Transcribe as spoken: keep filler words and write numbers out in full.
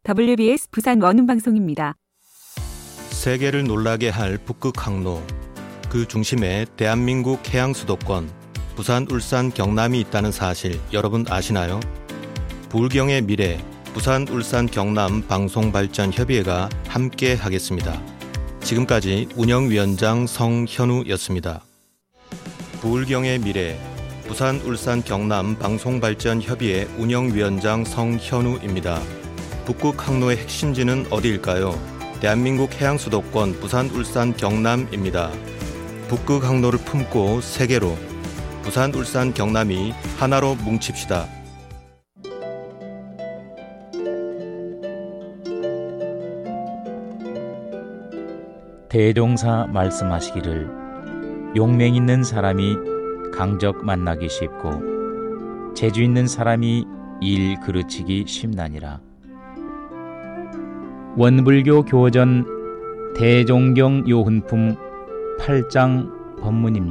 더블유비에스 부산 원음방송입니다. 세계를 놀라게 할 북극 항로, 그 중심에 대한민국 해양 수도권 부산, 울산, 경남이 있다는 사실 여러분 아시나요? 부울경의 미래, 부산, 울산, 경남 방송발전협의회가 함께 하겠습니다. 지금까지 운영위원장 성현우였습니다. 부울경의 미래, 부산, 울산, 경남 방송발전협의회 운영위원장 성현우입니다. 북극 항로의 핵심지는 어디일까요? 대한민국 해양 수도권 부산, 울산, 경남입니다. 북극 항로를 품고 세계로, 부산, 울산, 경남이 하나로 뭉칩시다. 대종사 말씀하시기를 용맹 있는 사람이 강적 만나기 쉽고 재주 있는 사람이 일 그르치기 쉽나니라. 원불교 교전 대종경 요훈품 팔 장 법문입니다.